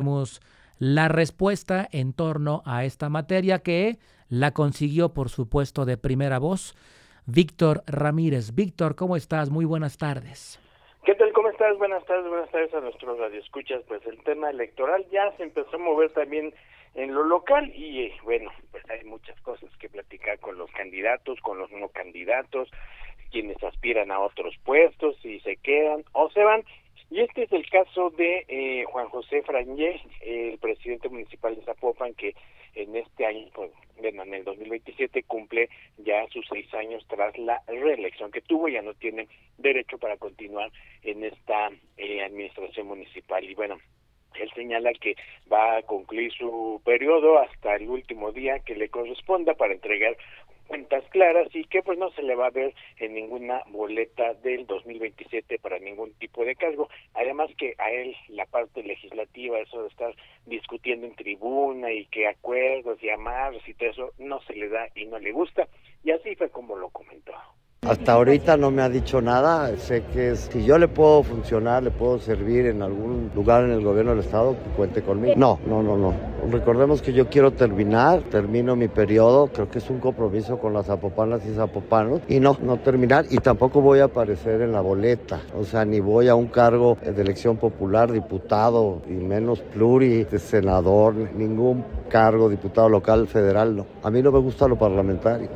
escuchemos la respuesta en torno a esta materia que la consiguió, por supuesto, de primera voz Víctor Ramírez. Víctor, ¿cómo estás? Muy buenas tardes. ¿Qué tal? ¿Cómo estás? Buenas tardes a nuestros radioescuchas. Pues el tema electoral ya se empezó a mover también en lo local y bueno, pues hay muchas cosas que platicar con los candidatos, con los no candidatos, quienes aspiran a otros puestos, si se quedan o se van. Y este es el caso de Juan José Frangé, el presidente municipal de Zapopan, que en este año, pues, bueno, en el 2027 cumple ya sus 6 años tras la reelección que tuvo, ya no tiene derecho para continuar en esta administración municipal. Y bueno, él señala que va a concluir su periodo hasta el último día que le corresponda para entregar cuentas claras y que pues no se le va a ver en ninguna boleta del 2027 para ningún tipo de cargo. Además que a él la parte legislativa, eso de estar discutiendo en tribuna y que acuerdos y amarros y todo eso, no se le da y no le gusta. Y así fue como lo comentó. Hasta ahorita no me ha dicho nada, sé que si yo le puedo funcionar, le puedo servir en algún lugar en el gobierno del estado, que cuente conmigo. No. Recordemos que yo quiero termino mi periodo, creo que es un compromiso con las zapopanas y zapopanos, y no terminar, y tampoco voy a aparecer en la boleta, o sea, ni voy a un cargo de elección popular, diputado, y menos senador, ningún cargo, diputado local, federal, no. A mí no me gusta lo parlamentario.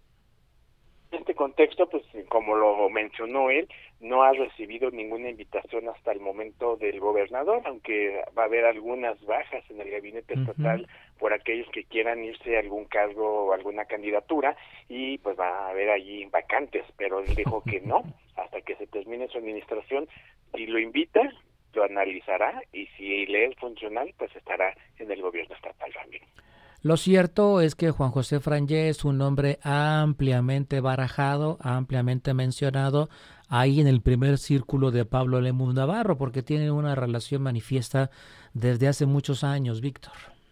Contexto, pues como lo mencionó él, no ha recibido ninguna invitación hasta el momento del gobernador, aunque va a haber algunas bajas en el gabinete estatal por aquellos que quieran irse a algún cargo o alguna candidatura, y pues va a haber allí vacantes, pero él dijo que no, hasta que se termine su administración. Si lo invita, lo analizará, y si le es funcional, pues estará en el gobierno estatal también. Lo cierto es que Juan José Frangé es un hombre ampliamente barajado, ampliamente mencionado ahí en el primer círculo de Pablo Lemus Navarro, porque tiene una relación manifiesta desde hace muchos años, Víctor.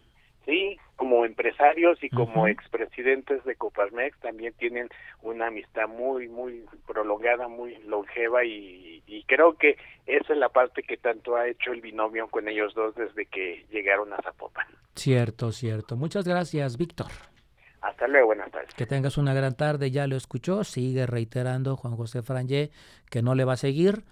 Sí, como empresarios y como expresidentes de Coparmex también tienen una amistad muy prolongada, muy longeva, y creo que esa es la parte que tanto ha hecho el binomio con ellos dos desde que llegaron a Zapopan. Cierto. Muchas gracias, Víctor. Hasta luego, buenas tardes. Que tengas una gran tarde, ya lo escuchó, sigue reiterando Juan José Frangé que no le va a seguir,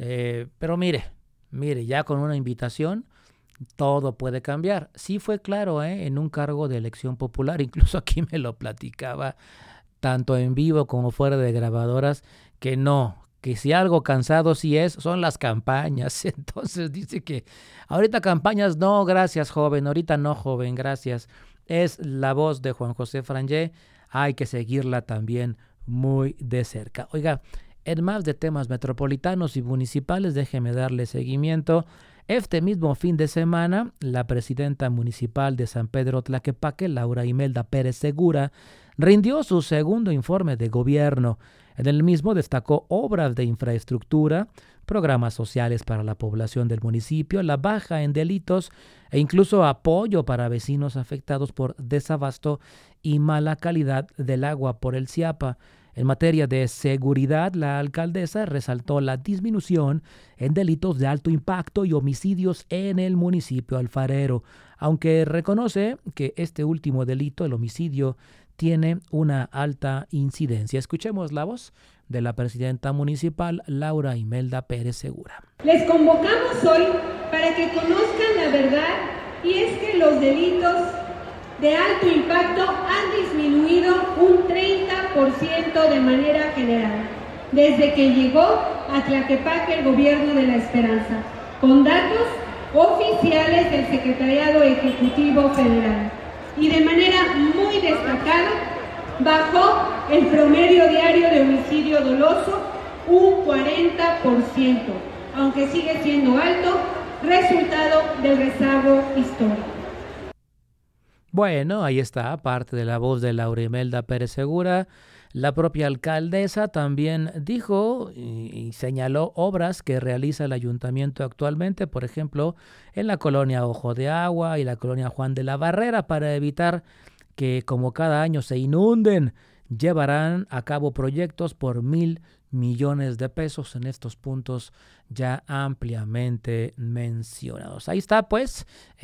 pero mire, ya con una invitación todo puede cambiar. Sí fue claro, en un cargo de elección popular, incluso aquí me lo platicaba, tanto en vivo como fuera de grabadoras, que si algo cansado sí son las campañas. Entonces dice que ahorita campañas no, gracias joven, ahorita no joven, gracias. Es la voz de Juan José Frangé, hay que seguirla también muy de cerca. Oiga, en más de temas metropolitanos y municipales, déjeme darle seguimiento. Este mismo fin de semana, la presidenta municipal de San Pedro Tlaquepaque, Laura Imelda Pérez Segura, rindió su segundo informe de gobierno. En el mismo destacó obras de infraestructura, programas sociales para la población del municipio, la baja en delitos e incluso apoyo para vecinos afectados por desabasto y mala calidad del agua por el Ciapa. En materia de seguridad, la alcaldesa resaltó la disminución en delitos de alto impacto y homicidios en el municipio alfarero, aunque reconoce que este último delito, el homicidio, tiene una alta incidencia. Escuchemos la voz de la presidenta municipal, Laura Imelda Pérez Segura. Les convocamos hoy para que conozcan la verdad, y es que los delitos de alto impacto han disminuido un 30% de manera general desde que llegó a Tlaquepaque el gobierno de la Esperanza, con datos oficiales del Secretariado Ejecutivo Federal. Y de manera muy destacada, bajó el promedio diario de homicidio doloso un 40%, aunque sigue siendo alto, resultado del rezago histórico. Bueno, ahí está, parte de la voz de Laura Imelda Pérez Segura. La propia alcaldesa también dijo y señaló obras que realiza el ayuntamiento actualmente, por ejemplo, en la colonia Ojo de Agua y la colonia Juan de la Barrera, para evitar que, como cada año, se inunden. Llevarán a cabo proyectos por 1,000 millones de pesos en estos puntos ya ampliamente mencionados. Ahí está, pues,